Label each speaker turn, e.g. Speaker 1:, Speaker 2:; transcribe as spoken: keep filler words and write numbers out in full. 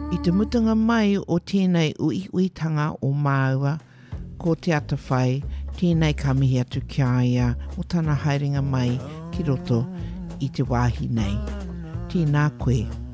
Speaker 1: I te mutunga mai o tēnei uiuitanga o māua, ko te ata whai, tēnei ka mihi atu kia ia o tana haerenga mai ki roto i te wāhi nei. Tēnā koe.